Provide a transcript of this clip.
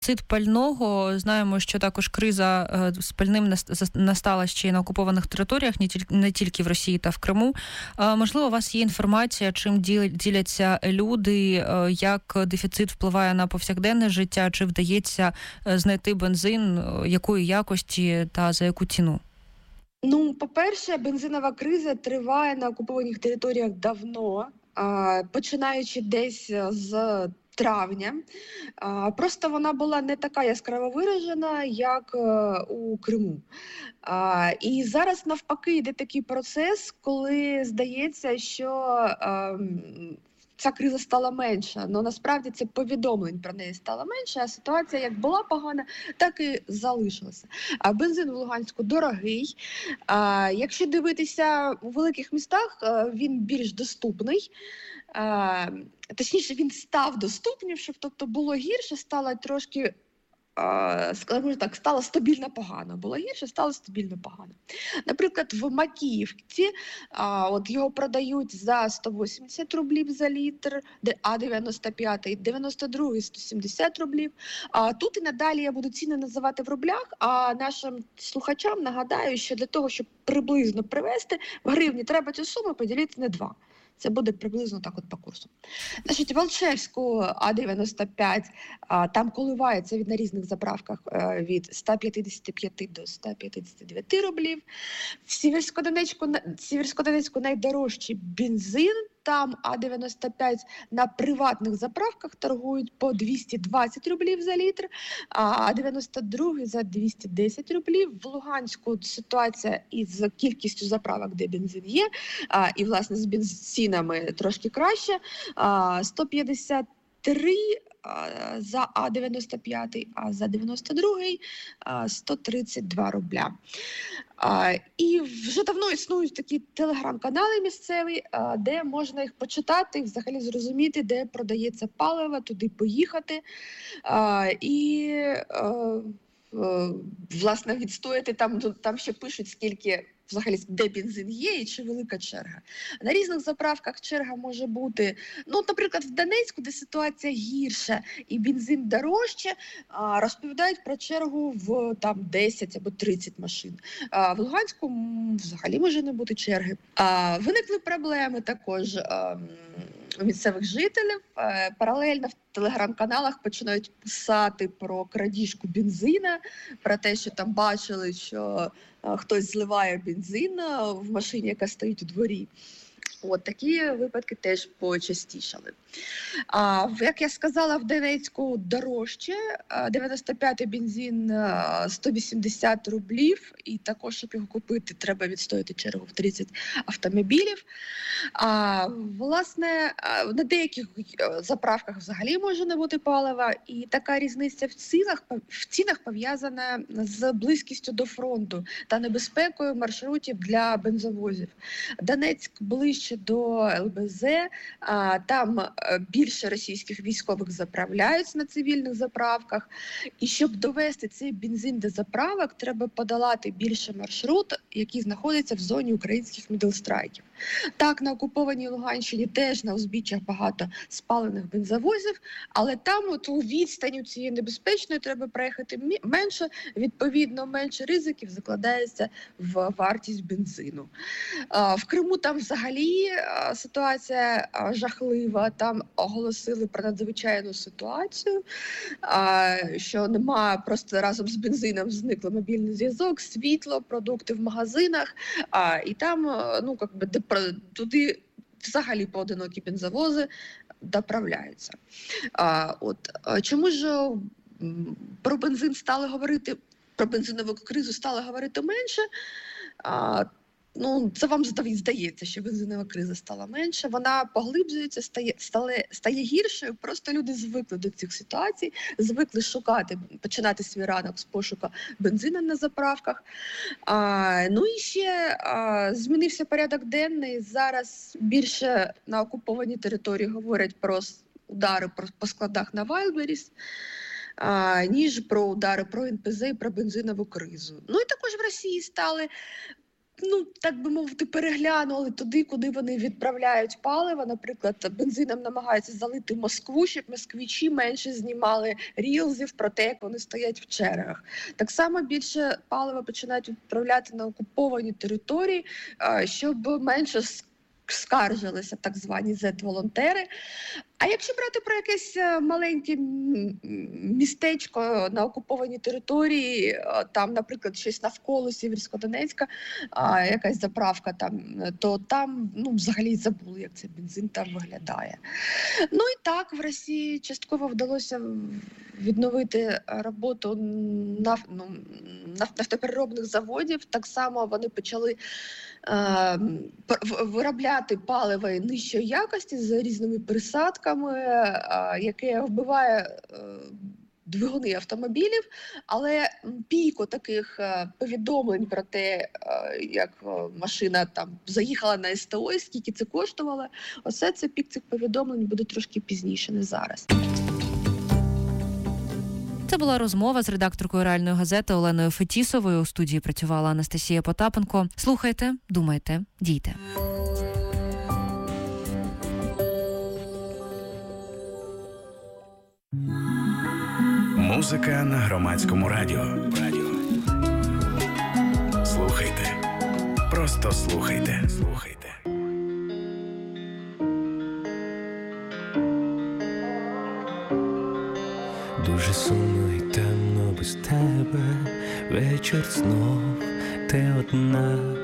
Дефіцит пального. Знаємо, що також криза з пальним настала ще й на окупованих територіях, не тільки в Росії та в Криму. Можливо, у вас є інформація, чим діляться люди, як дефіцит впливає на повсякденне життя, чи вдається знайти бензин, якої якості та за яку ціну? Ну, по-перше, бензинова криза триває на окупованих територіях давно, починаючи десь з травня. Просто вона була не така яскраво виражена, як у Криму. І зараз навпаки йде такий процес, коли здається, що ця криза стала менша, але насправді це повідомлень про неї стало менше, а ситуація як була погана, так і залишилася. Бензин в Луганську дорогий. Якщо дивитися у великих містах, він більш доступний. Точніше, він став доступнішим, тобто було гірше, стало трошки, скажімо так, стало стабільно погано. Було гірше, стало стабільно погано. Наприклад, в Макіївці от його продають за 180 рублів за літр, а 95-й, 92-й 170 рублів. Тут і надалі я буду ціни називати в рублях, а нашим слухачам нагадаю, що для того, щоб приблизно привезти в гривні, треба цю суму поділити на 2. Це буде приблизно так от по курсу. Значить, в Алчевську А95, там коливається на різних заправках від 155 до 159 рублів. В Сєвєрсько-Донецьку найдорожчий бензин. Там А95 на приватних заправках торгують по 220 рублів за літр, а 92 за 210 рублів. В Луганську ситуація із кількістю заправок, де бензин є, і, власне, з бензинами трошки краще. 153 за А95, а за 92-й 132 рубля. І вже давно існують такі телеграм-канали місцеві, де можна їх почитати і взагалі зрозуміти, де продається паливо, туди поїхати. І, власне, відстояти там ще пишуть, скільки взагалі, де бензин є і чи велика черга. На різних заправках черга може бути, ну, наприклад, в Донецьку, де ситуація гірша і бензин дорожче, розповідають про чергу в там 10 або 30 машин. В Луганську взагалі може не бути черги. Виникли проблеми також у місцевих жителів. Паралельно в телеграм-каналах починають писати про крадіжку бензина, про те, що там бачили, що хтось зливає бензин в машині, яка стоїть у дворі. От такі випадки теж почастішали. Як я сказала, в Донецьку дорожче. 95-й бензин 180 рублів, і також, щоб його купити, треба відстояти чергу в 30 автомобілів. Власне, на деяких заправках взагалі може не бути палива, і така різниця в цінах пов'язана з близькістю до фронту та небезпекою маршрутів для бензовозів. Донецьк ближче до ЛБЗ, там більше російських військових заправляються на цивільних заправках, і щоб довести цей бензин до заправок, треба подолати більше маршрут, який знаходиться в зоні українських мідлстрайків. Так, на окупованій Луганщині теж на узбіччях багато спалених бензовозів, але там от у відстані цієї небезпечної треба проїхати менше, відповідно менше ризиків закладається в вартість бензину. В Криму там взагалі ситуація жахлива, там оголосили про надзвичайну ситуацію, що немає, просто разом з бензином зникло мобільний зв'язок, світло, продукти в магазинах, і там, ну, туди взагалі поодинокі бензовози доправляються. Чому ж про бензин стали говорити, про бензинову кризу стали говорити менше? Ну, це вам здається, що бензинова криза стала менше, вона поглиблюється, стає гіршою, просто люди звикли до цих ситуацій, звикли починати свій ранок з пошуку бензину на заправках. Ну і ще змінився порядок денний, зараз більше на окупованій території говорять про удари по складах на Вайлдберріс, ніж про удари про НПЗ і про бензинову кризу. Ну і також в Росії стали так би мовити, переглянули туди, куди вони відправляють паливо. Наприклад, бензином намагаються залити Москву, щоб москвичі менше знімали рілзів про те, як вони стоять в чергах. Так само більше палива починають відправляти на окуповані території, щоб менше скаржилися так звані зет-волонтери. А якщо брати про якесь маленьке містечко на окупованій території, там, наприклад, щось навколо Сєвєрсько-Донецька, якась заправка там, то там взагалі забули, як цей бензин там виглядає. Ну і так, в Росії частково вдалося відновити роботу нафтопереробних заводів. Так само вони почали виробляти паливо нижчої якості з різними пересадками, яке вбиває двигуни автомобілів, але піку таких повідомлень про те, як машина там заїхала на СТО, і скільки це коштувало, оце це пік цих повідомлень буде трошки пізніше, не зараз. Це була розмова з редакторкою «Реальної газети» Оленою Фетісовою. У студії працювала Анастасія Потапенко. Слухайте, думайте, дійте. Музика на Громадському радіо. Слухайте. Просто слухайте. Дуже сумно і темно без тебе, вечір знов, ти одна.